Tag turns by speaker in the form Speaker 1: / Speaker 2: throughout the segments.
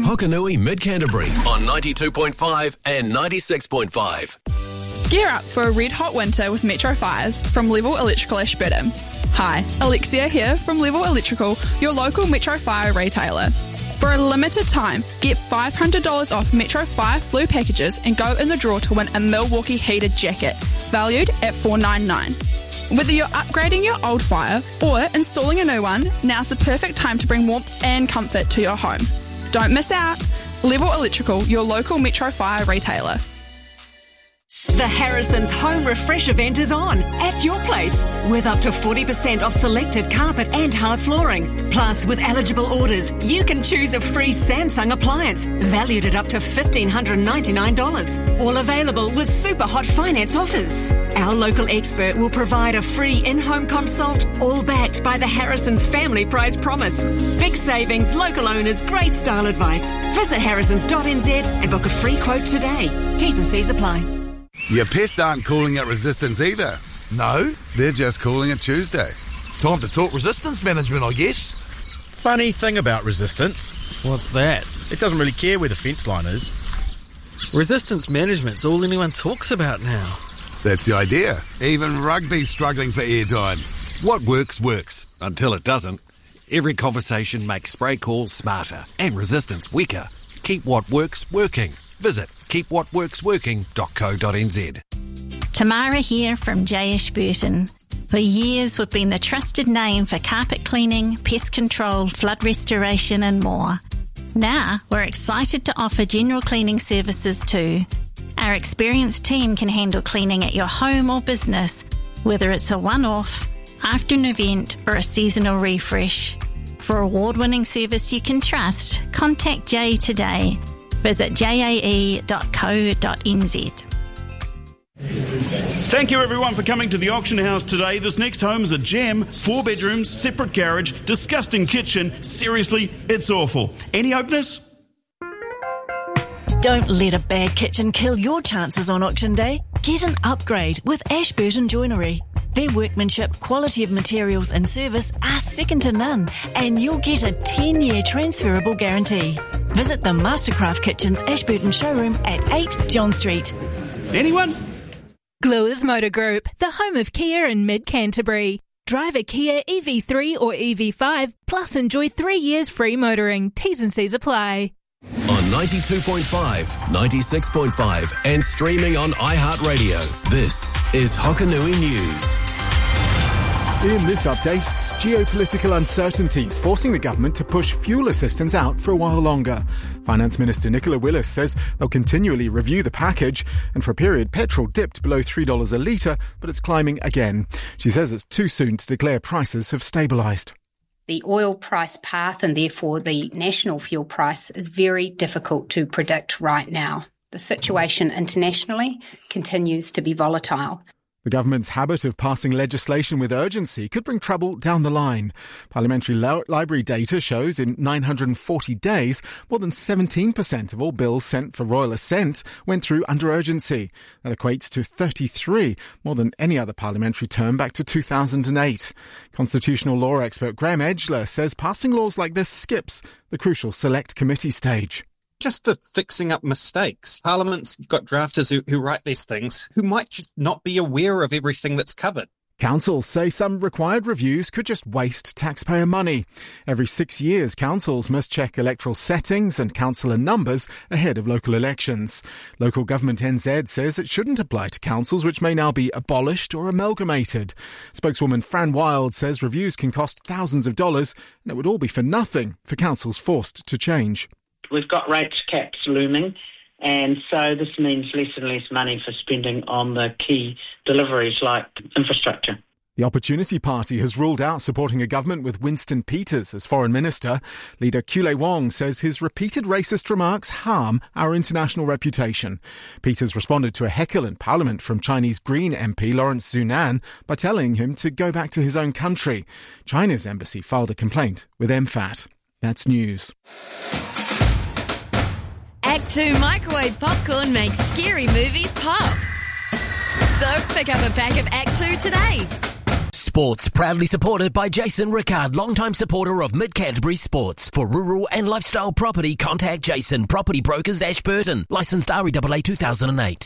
Speaker 1: Hokanui Mid-Canterbury on 92.5 and 96.5.
Speaker 2: Gear up for a red-hot winter with Metro Fires from Level Electrical Ashburton. Hi, Alexia here from Level Electrical, your local Metro Fire retailer. For a limited time, get $500 off Metro Fire Flu packages and go in the draw to win a Milwaukee heated jacket, valued at $499. Whether you're upgrading your old fire or installing a new one, now's the perfect time to bring warmth and comfort to your home. Don't miss out. Level Electrical, your local Metro Fire retailer.
Speaker 3: The Harrison's Home Refresh event is on at your place with up to 40% off selected carpet and hard flooring. Plus, with eligible orders, you can choose a free Samsung appliance valued at up to $1,599. All available with super hot finance offers. Our local expert will provide a free in-home consult, all backed by the Harrison's Family Price Promise. Big savings, local owners, great style advice. Visit harrisons.nz and book a free quote today. T's and C's apply.
Speaker 4: Your pests aren't calling it resistance either.
Speaker 5: No?
Speaker 4: They're just calling it Tuesday.
Speaker 5: Time to talk resistance management, I guess.
Speaker 6: Funny thing about resistance.
Speaker 7: What's that?
Speaker 6: It doesn't really care where the fence line is.
Speaker 7: Resistance management's all anyone talks about now.
Speaker 4: That's the idea. Even rugby's struggling for airtime.
Speaker 8: What works, works. Until it doesn't. Every conversation makes spray calls smarter and resistance weaker. Keep what works working. Visit keepwhatworksworking.co.nz.
Speaker 9: Tamara here from J. Ashburton. For years we've been the trusted name for carpet cleaning, pest control, flood restoration and more. Now we're excited to offer general cleaning services too. Our experienced team can handle cleaning at your home or business, whether it's a one-off, after an event or a seasonal refresh. For award-winning service you can trust, contact Jay today. Visit jae.co.nz.
Speaker 10: Thank you everyone for coming to the auction house today. This next home is a gem, 4 bedrooms, separate garage, disgusting kitchen. Seriously, it's awful. Any openers?
Speaker 3: Don't let a bad kitchen kill your chances on auction day. Get an upgrade with Ashburton Joinery. Their workmanship, quality of materials and service are second to none, and you'll get a 10-year transferable guarantee. Visit the Mastercraft Kitchens Ashburton showroom at 8 John Street.
Speaker 10: Anyone?
Speaker 11: Gluers Motor Group, the home of Kia in Mid-Canterbury. Drive a Kia EV3 or EV5, plus enjoy 3 years free motoring. T's and C's apply.
Speaker 1: On 92.5, 96.5 and streaming on iHeartRadio. This is Hokanui News.
Speaker 12: In this update, geopolitical uncertainties forcing the government to push fuel assistance out for a while longer. Finance Minister Nicola Willis says they'll continually review the package, and for a period petrol dipped below $3 a litre, but it's climbing again. She says it's too soon to declare prices have stabilised.
Speaker 13: The oil price path and therefore the national fuel price is very difficult to predict right now. The situation internationally continues to be volatile.
Speaker 12: The government's habit of passing legislation with urgency could bring trouble down the line. Parliamentary library data shows in 940 days, more than 17% of all bills sent for royal assent went through under urgency. That equates to 33, more than any other parliamentary term back to 2008. Constitutional law expert Graham Edgler says passing laws like this skips the crucial select committee stage.
Speaker 14: Just for fixing up mistakes. Parliament's got drafters who write these things who might just not be aware of everything that's covered.
Speaker 12: Councils say some required reviews could just waste taxpayer money. Every 6 years, councils must check electoral settings and councillor numbers ahead of local elections. Local Government NZ says it shouldn't apply to councils which may now be abolished or amalgamated. Spokeswoman Fran Wild says reviews can cost thousands of dollars and it would all be for nothing for councils forced to change.
Speaker 15: We've got rates caps looming, and so this means less and less money for spending on the key deliveries like infrastructure.
Speaker 12: The Opportunity Party has ruled out supporting a government with Winston Peters as Foreign Minister. Leader Kule Wong says his repeated racist remarks harm our international reputation. Peters responded to a heckle in Parliament from Chinese Green MP Lawrence Zunan by telling him to go back to his own country. China's embassy filed a complaint with MFAT. That's news.
Speaker 16: Act 2 microwave popcorn makes scary movies pop. So pick up a pack of Act 2 today.
Speaker 17: Sport Sports, proudly supported by Jason Rickard, long-time supporter of Mid-Canterbury Sports. For rural and lifestyle property, contact Jason, Property Brokers, Ashburton. Licensed REAA 2008.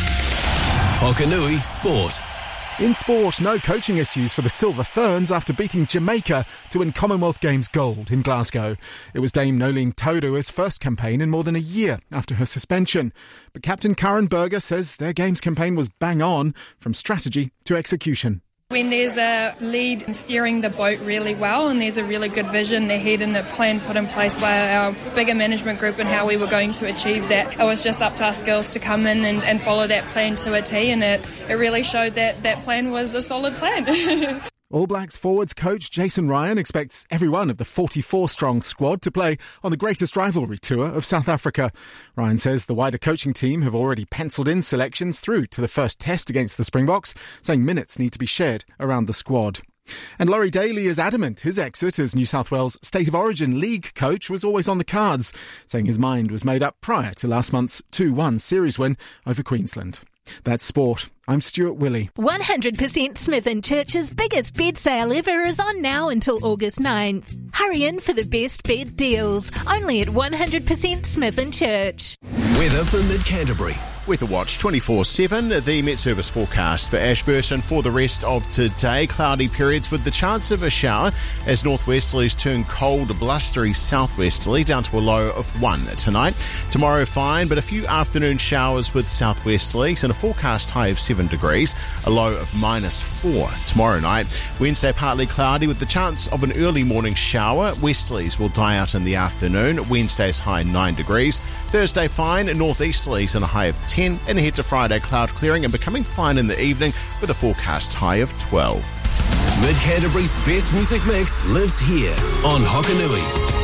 Speaker 1: Hokanui Sport.
Speaker 12: In sport, no coaching issues for the Silver Ferns after beating Jamaica to win Commonwealth Games gold in Glasgow. It was Dame Nolene Taurua's first campaign in more than a year after her suspension. But Captain Karen Berger says their Games campaign was bang on, from strategy to execution.
Speaker 18: When there's a lead steering the boat really well and there's a really good vision ahead and a plan put in place by our bigger management group and how we were going to achieve that, it was just up to us girls to come in and follow that plan to a T, and it really showed that that plan was a solid plan.
Speaker 12: All Blacks forwards coach Jason Ryan expects every one of the 44-strong squad to play on the greatest rivalry tour of South Africa. Ryan says the wider coaching team have already penciled in selections through to the first test against the Springboks, saying minutes need to be shared around the squad. And Laurie Daly is adamant his exit as New South Wales State of Origin League coach was always on the cards, saying his mind was made up prior to last month's 2-1 series win over Queensland. That's sport. I'm Stuart Willey.
Speaker 11: 100% Smith & Church's biggest bed sale ever is on now until August 9th. Hurry in for the best bed deals, only at 100% Smith & Church.
Speaker 1: Weather for Mid-Canterbury.
Speaker 6: Weather Watch 24/7, the Met Service forecast for Ashburton for the rest of today. Cloudy periods with the chance of a shower as northwesterlies turn cold, blustery southwesterly down to a low of 1 tonight. Tomorrow fine, but a few afternoon showers with southwesterlies and a forecast high of 7 degrees, a low of -4 tomorrow night. Wednesday partly cloudy with the chance of an early morning shower. Westerlies will die out in the afternoon. Wednesday's high 9 degrees. Thursday fine, northeasterlies and a high of 10, and ahead to Friday cloud clearing and becoming fine in the evening with a forecast high of 12.
Speaker 1: Mid-Canterbury's best music mix lives here on Hokanui.